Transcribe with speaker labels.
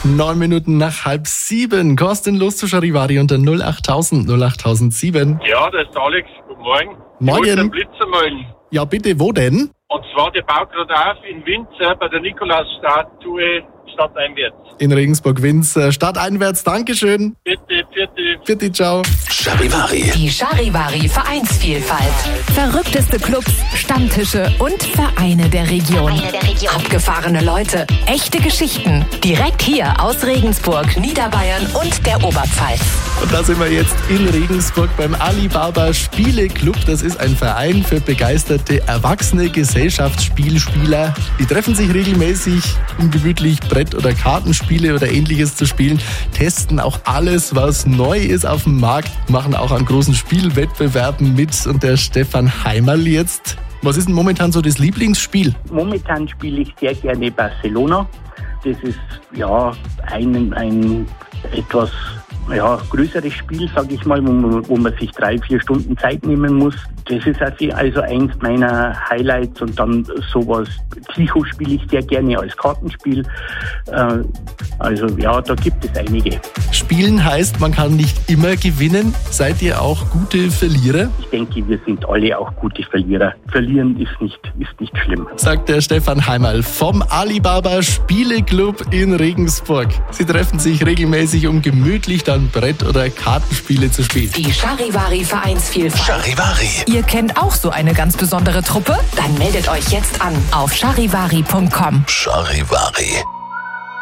Speaker 1: 9 Minuten nach 6:30. Kostenlos zu Charivari unter 08000 08007.
Speaker 2: Ja, das ist Alex. Guten Morgen.
Speaker 1: Morgen.
Speaker 2: Ich wollte einen Blitzer melden.
Speaker 1: Ja, bitte, wo denn?
Speaker 2: Und zwar, der baut gerade auf in Winzer bei der Nikolausstatue stadteinwärts.
Speaker 1: In Regensburg-Winz, stadteinwärts. Dankeschön.
Speaker 2: Bitte, bitte.
Speaker 1: Bitte, ciao.
Speaker 3: Charivari.
Speaker 4: Die Charivari Vereinsvielfalt. Verrückteste Clubs, Stammtische und Vereine der Region. Abgefahrene Leute, echte Geschichten. Direkt hier aus Regensburg, Niederbayern und der Oberpfalz.
Speaker 1: Und da sind wir jetzt in Regensburg beim Alibaba Spieleclub. Das ist ein Verein für begeisterte erwachsene Gesellschaftsspielspieler. Die treffen sich regelmäßig, um gemütlich Brett- oder Kartenspiele oder Ähnliches zu spielen, testen auch alles, was neu ist auf dem Markt, machen auch an großen Spielwettbewerben mit. Und der Stefan Heimerl jetzt. Was ist denn momentan so das Lieblingsspiel?
Speaker 5: Momentan spiele ich sehr gerne Barcelona. Das ist ja ein etwas größeres Spiel, sage ich mal, wo man sich 3-4 Stunden Zeit nehmen muss. Das ist also eins meiner Highlights. Und dann sowas, Psycho spiele ich sehr gerne als Kartenspiel. Also ja, da gibt es einige.
Speaker 1: Spielen heißt, man kann nicht immer gewinnen. Seid ihr auch gute Verlierer?
Speaker 5: Ich denke, wir sind alle auch gute Verlierer. Verlieren ist nicht schlimm.
Speaker 1: Sagt der Stefan Heimerl vom Alibaba Spieleclub in Regensburg. Sie treffen sich regelmäßig, um gemütlich dann Brett- oder Kartenspiele zu spielen.
Speaker 4: Die Charivari Vereinsvielfalt.
Speaker 3: Charivari.
Speaker 4: Ihr kennt auch so eine ganz besondere Truppe? Dann meldet euch jetzt an auf charivari.com.
Speaker 3: Charivari.